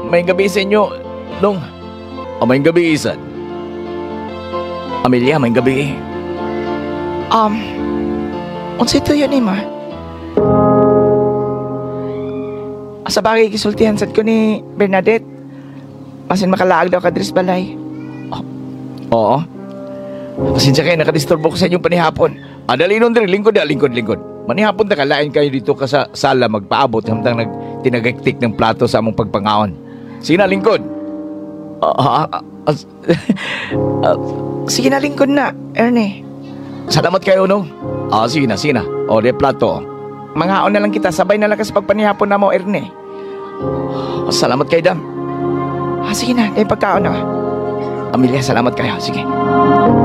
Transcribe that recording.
may gabi sa inyo, Long. May gabi, Isan. Amelia, may gabi. Unsay tuyo ni ma? Sa bagay gisultihan sad ko ni Bernadette. Masin makalaag daw ka dres balay. Oo. Pasensya kayo, nakadisturbo ko sa inyong panihapon. Dali nun din, lingkod. Manihapon na kalain kayo dito ka sa sala magpaabot hamtang tinagaktik ng plato sa among pagpangaon. Sige na, lingkod. Sige na lingkod na, Ernie. Salamat kayo, no? Sige na. De plato. Manghaon na lang kita, sabay na lang ka sa pagpanihapon na mo, Ernie. Salamat kayo, Dam. Sige na, dahil pagkaon na. Amelia, salamat kayo. Sige.